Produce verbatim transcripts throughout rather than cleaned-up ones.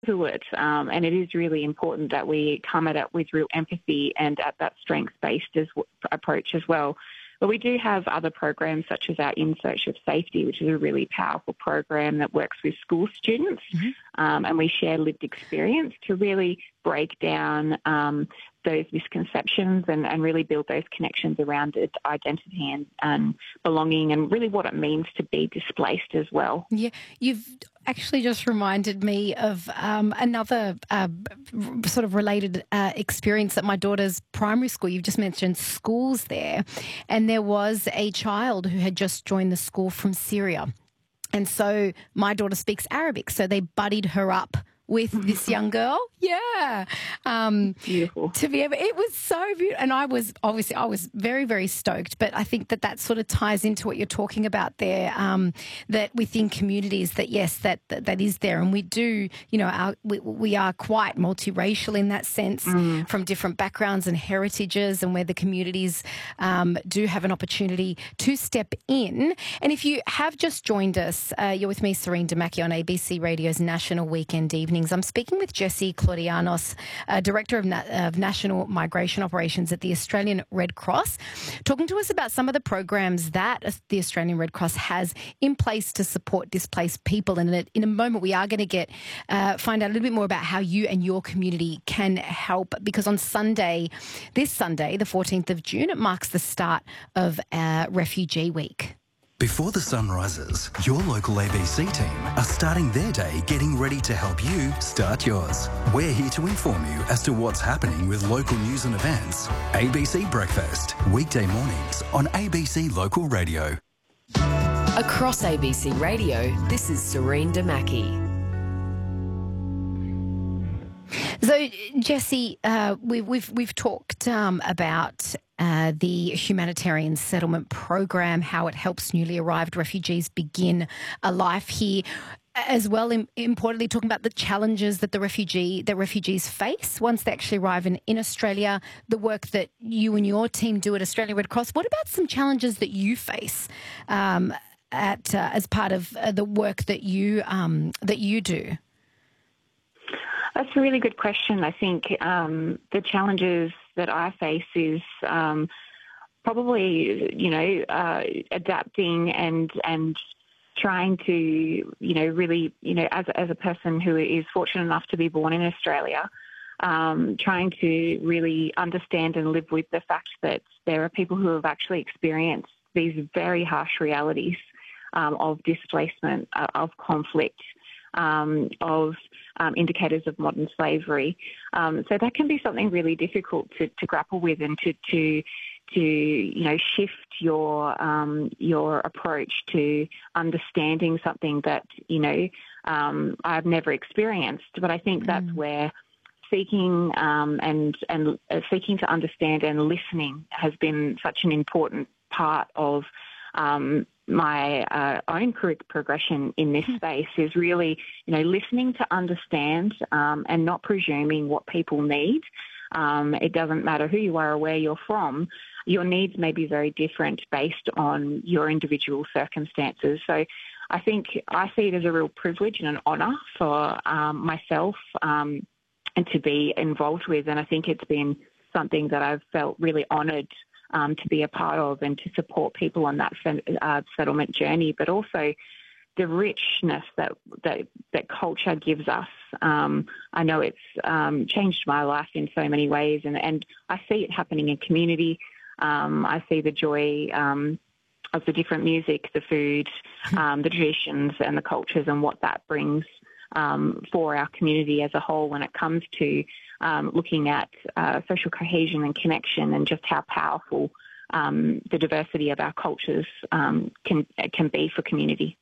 to it. Um, and it is really important that we come at it with real empathy and at that strengths-based as, approach as well. But we do have other programs such as our In Search of Safety, which is a really powerful program that works with school students, mm-hmm. um, and we share lived experience to really break down um, those misconceptions and, and really build those connections around it, identity and, and belonging, and really what it means to be displaced as well. Yeah, you've actually just reminded me of um, another uh, sort of related uh, experience at my daughter's primary school. You've just mentioned schools there, and there was a child who had just joined the school from Syria. And so my daughter speaks Arabic, so they buddied her up with this young girl. Yeah. Um, beautiful. To be able, it was so beautiful. And I was, obviously, I was very, very stoked. But I think that that sort of ties into what you're talking about there, um, that within communities that, yes, that, that that is there. And we do, you know, our, we, we are quite multiracial in that sense, mm. from different backgrounds and heritages, and where the communities um, do have an opportunity to step in. And if you have just joined us, uh, you're with me, Serene Damaki, on A B C Radio's National Weekend Evening. I'm speaking with Jessie Claudianos, uh, Director of, Na- of National Migration Operations at the Australian Red Cross, talking to us about some of the programs that the Australian Red Cross has in place to support displaced people. And in a, in a moment, we are going to get uh, find out a little bit more about how you and your community can help, because on Sunday, this Sunday, the fourteenth of June, it marks the start of uh, Refugee Week. Before the sun rises, your local A B C team are starting their day getting ready to help you start yours. We're here to inform you as to what's happening with local news and events. A B C Breakfast, weekday mornings on A B C Local Radio. Across A B C Radio, this is Serene Damaki. So, Jessie, uh, we, we've we've talked um, about uh, the humanitarian settlement program, how it helps newly arrived refugees begin a life here, as well. In, importantly, talking about the challenges that the refugee the refugees face once they actually arrive in, in Australia. The work that you and your team do at Australian Red Cross. What about some challenges that you face um, at uh, as part of uh, the work that you um, that you do? That's a really good question. I think um, the challenges that I face is um, probably, you know, uh, adapting and and trying to, you know, really, you know, as as a person who is fortunate enough to be born in Australia, um, trying to really understand and live with the fact that there are people who have actually experienced these very harsh realities um, of displacement, uh, of conflict, um, of Um, indicators of modern slavery. Um, so that can be something really difficult to, to grapple with, and to, to, to you know, shift your um, your approach to understanding something that, you know, um, I've never experienced. But I think that's mm. where seeking um, and, and uh, seeking to understand and listening has been such an important part of um, my uh, own career progression in this space. Is really, you know, listening to understand um, and not presuming what people need. Um, it doesn't matter who you are or where you're from. Your needs may be very different based on your individual circumstances. So I think I see it as a real privilege and an honour for um, myself um, and to be involved with. And I think it's been something that I've felt really honoured Um, to be a part of, and to support people on that uh, settlement journey, but also the richness that that, that culture gives us. Um, I know it's um, changed my life in so many ways, and, and I see it happening in community. Um, I see the joy um, of the different music, the food, um, the traditions and the cultures, and what that brings um, for our community as a whole when it comes to Um, looking at uh, social cohesion and connection, and just how powerful um, the diversity of our cultures um, can can be for community.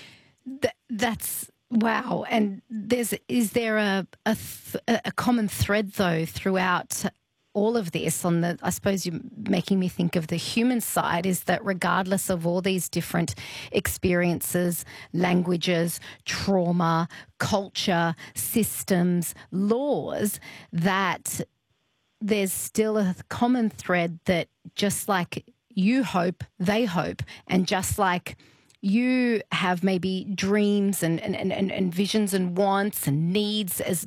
Th- that's wow. And there's is there a a, th- a common thread though throughout all of this? On the, I suppose you're making me think of the human side, is that regardless of all these different experiences, languages, trauma, culture, systems, laws, that there's still a common thread that just like you hope, they hope, and just like you have maybe dreams and, and, and, and visions and wants and needs as